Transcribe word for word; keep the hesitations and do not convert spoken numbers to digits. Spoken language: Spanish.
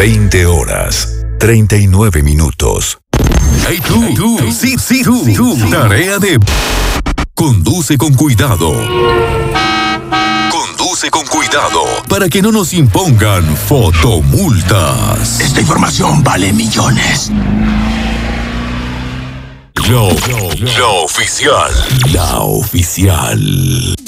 veinte horas, treinta y nueve minutos. Hey tú, hey, tú, sí, sí, tú, sí, tú. Sí. Tarea de... Conduce con cuidado. Conduce con cuidado para que no nos impongan fotomultas. Esta información vale millones. Lo, lo, lo oficial. La oficial.